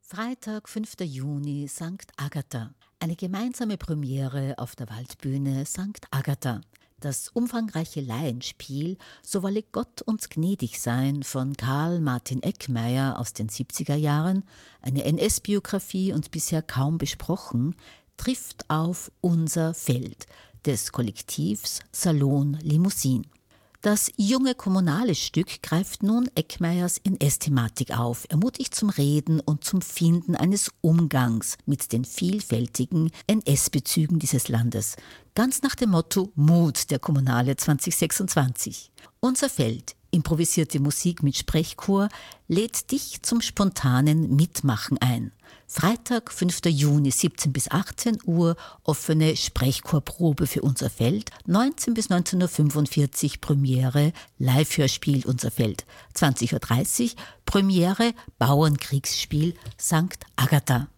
Freitag, 5. Juni, St. Agatha. Eine gemeinsame Premiere auf der Waldbühne St. Agatha. Das umfangreiche Laienspiel So wolle Gott uns gnädig sein von Karl Martin Eckmeier aus den 70er Jahren, eine NS-Biografie und bisher kaum besprochen, trifft auf Unser Feld des Kollektivs Salon Limousine. Das junge kommunale Stück greift nun Eckmeiers NS-Thematik auf, ermutigt zum Reden und zum Finden eines Umgangs mit den vielfältigen NS-Bezügen dieses Landes. Ganz nach dem Motto Mut der Kommunale 2026. Unser Feld, improvisierte Musik mit Sprechchor, lädt dich zum spontanen Mitmachen ein. Freitag, 5. Juni, 17 bis 18 Uhr, offene Sprechchorprobe für Unser Feld, 19 bis 19.45 Uhr Premiere, Live-Hörspiel Unser Feld, 20.30 Uhr Premiere, Bauernkriegsspiel St. Agatha.